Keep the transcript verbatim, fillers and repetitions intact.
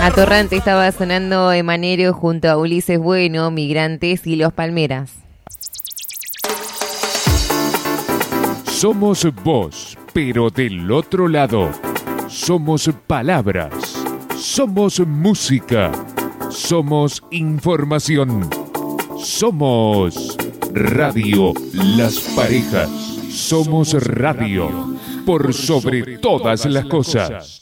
Atorrante estaba sonando Emanero junto a Ulises Bueno, Migrantes y Los Palmeras. Somos voz, pero del otro lado. Somos palabras. Somos música. Somos información. Somos Radio Las Parejas. Somos radio por sobre todas las cosas.